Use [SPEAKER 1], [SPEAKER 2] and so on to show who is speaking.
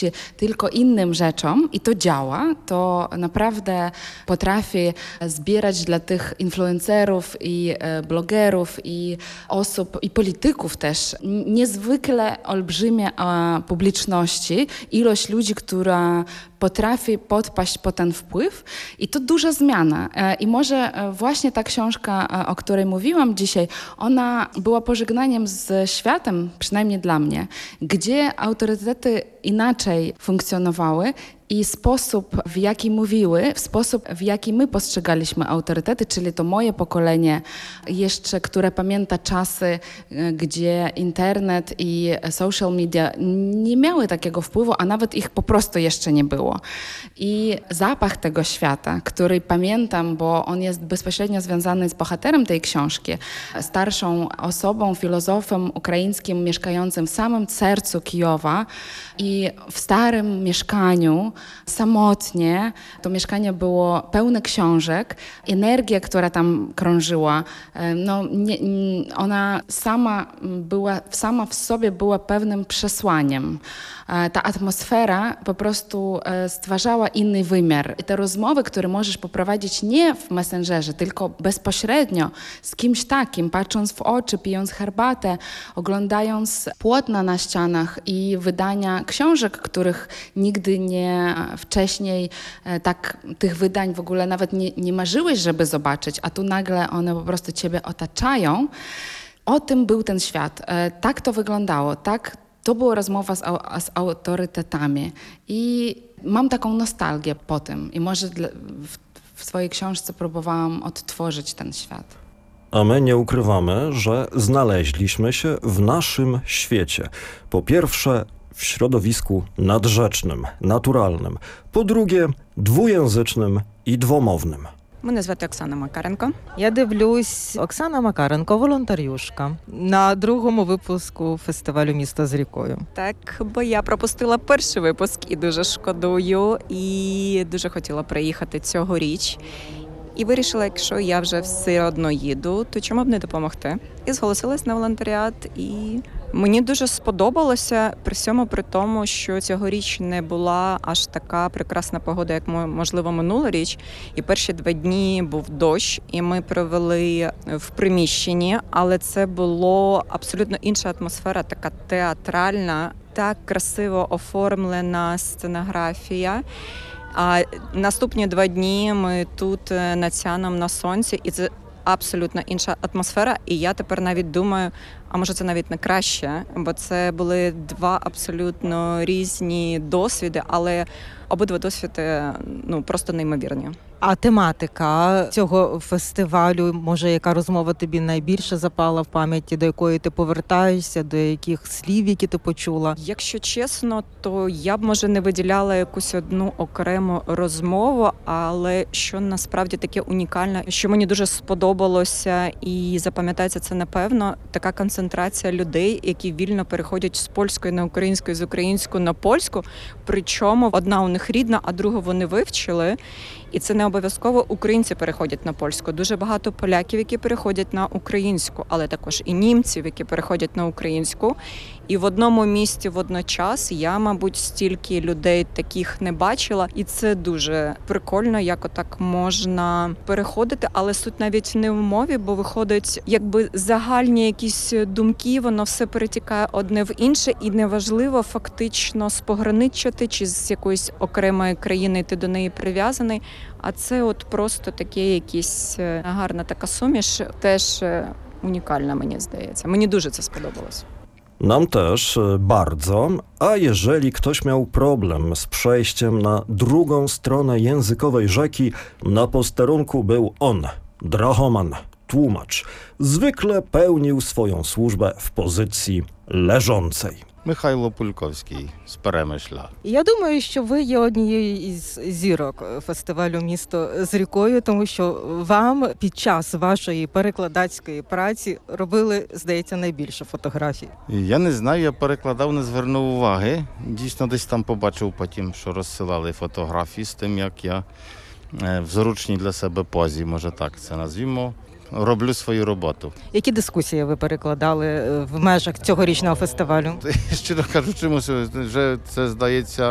[SPEAKER 1] twórczości, tylko innym rzeczom i to działa, to naprawdę potrafi zbierać dla tych influencerów i blogerów i osób, i polityków też niezwykle olbrzymie publiczności, ilość ludzi, która potrafi podpaść pod ten wpływ i to duża zmiana. I może właśnie ta książka, o której mówiłam dzisiaj, ona była pożegnaniem z światem, przynajmniej dla mnie, gdzie autorytety inaczej funkcjonowały i sposób, w jaki mówiły, sposób, w jaki my postrzegaliśmy autorytety, czyli to moje pokolenie jeszcze, które pamięta czasy, gdzie internet i social media nie miały takiego wpływu, a nawet ich po prostu jeszcze nie było. I zapach tego świata, który pamiętam, bo on jest bezpośrednio związany z bohaterem tej książki, starszą osobą, filozofem ukraińskim mieszkającym w samym sercu Kijowa i w starym mieszkaniu, samotnie. To mieszkanie było pełne książek. Energia, która tam krążyła, ona sama w sobie była pewnym przesłaniem. Ta atmosfera po prostu stwarzała inny wymiar. I te rozmowy, które możesz poprowadzić nie w Messengerze, tylko bezpośrednio z kimś takim, patrząc w oczy, pijąc herbatę, oglądając płótna na ścianach i wydania książek, których nigdy wcześniej tych wydań w ogóle nawet nie marzyłeś, żeby zobaczyć, a tu nagle one po prostu ciebie otaczają. O tym był ten świat. Tak to wyglądało, to była rozmowa z autorytetami i mam taką nostalgię po tym i może w swojej książce próbowałam odtworzyć ten świat.
[SPEAKER 2] A my nie ukrywamy, że znaleźliśmy się w naszym świecie. Po pierwsze, w środowisku nadrzecznym, naturalnym. Po drugie, dwujęzycznym і двомовним.
[SPEAKER 3] Мене звати Оксана Макаренко.
[SPEAKER 4] Я дивлюсь, Оксана Макаренко, волонтерюшка, на другому випуску фестивалю «Місто з рікою».
[SPEAKER 3] Так, бо я пропустила перший випуск і дуже шкодую, і дуже хотіла приїхати цьогоріч. І вирішила, якщо я вже все одно їду, то чому б не допомогти? І зголосилась на волонтеріат, і мені дуже сподобалося, при всьому при тому, що цьогоріч не була аж така прекрасна погода, як, можливо, минулоріч. І перші 2 дні був дощ, і ми провели в приміщенні, але це було абсолютно інша атмосфера, така театральна, так красиво оформлена сценографія. А наступні 2 дні ми тут над Сяном на сонці, і це абсолютно інша атмосфера. І я тепер навіть думаю, а може це навіть не краще, бо це були 2 абсолютно різні досвіди, але обидва досвіди просто неймовірні.
[SPEAKER 4] А тематика цього фестивалю, може, яка розмова тобі найбільше запала в пам'яті, до якої ти повертаєшся, до яких слів, які ти почула?
[SPEAKER 3] Якщо чесно, то я б, може, не виділяла якусь одну окрему розмову, але що насправді таке унікальне, що мені дуже сподобалося і запам'ятається це, напевно, така концентрація людей, які вільно переходять з польської на українську, з української на польську, причому одна у них рідна, а другу вони вивчили. І це не обов'язково українці переходять на польську. Дуже багато поляків, які переходять на українську, але також і німців, які переходять на українську. І в одному місті водночас я, мабуть, стільки людей таких не бачила. І це дуже прикольно, як отак можна переходити. Але суть навіть не в мові, бо виходить, якби загальні якісь думки, воно все перетікає одне в інше. І неважливо фактично спограничити, чи з якоїсь окремої країни ти до неї прив'язаний. А це от просто таке якісь гарна така суміш, теж унікальна, мені здається. Мені дуже це сподобалось.
[SPEAKER 2] Nam też bardzo, a jeżeli ktoś miał problem z przejściem na drugą stronę językowej rzeki, na posterunku był on, drahoman, tłumacz. Zwykle pełnił swoją służbę w pozycji leżącej.
[SPEAKER 5] Михайло Пульковський з Перемишля.
[SPEAKER 4] Я думаю, що ви є однією із зірок фестивалю «Місто з рікою», тому що вам під час вашої перекладацької праці робили, здається, найбільше фотографій.
[SPEAKER 5] Я не знаю, я перекладав, не звернув уваги. Дійсно, десь там побачив потім, що розсилали фотографії з тим, як я в зручній для себе позі, може так це назвімо, роблю свою роботу.
[SPEAKER 4] Які дискусії ви перекладали в межах цьогорічного фестивалю?
[SPEAKER 5] Щиро кажучи, вже це, здається,